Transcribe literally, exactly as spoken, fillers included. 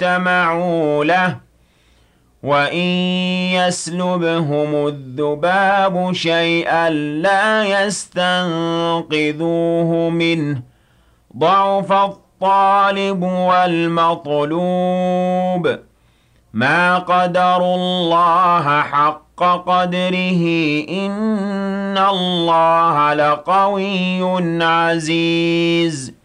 اجتمعوا له وإن يسلبهم الذباب شيئا لا يستنقذوه منه ضعف الطالب والمطلوب ما قدروا الله حق قدره إن الله لقوي عزيز